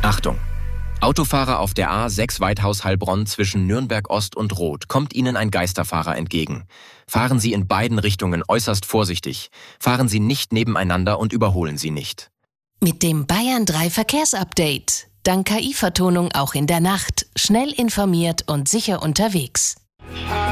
Achtung! Autofahrer auf der A6 Weithaus-Heilbronn zwischen Nürnberg Ost und Roth kommt Ihnen ein Geisterfahrer entgegen. Fahren Sie in beiden Richtungen äußerst vorsichtig. Fahren Sie nicht nebeneinander und überholen Sie nicht. Mit dem Bayern 3 Verkehrsupdate. Dank KI-Vertonung auch in der Nacht. Schnell informiert und sicher unterwegs.